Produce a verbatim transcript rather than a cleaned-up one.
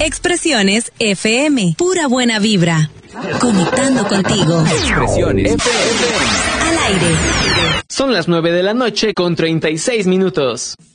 Expresiones F M, pura buena vibra. Conectando contigo. Expresiones F M. Al aire. Son las nueve de la noche con treinta y seis minutos.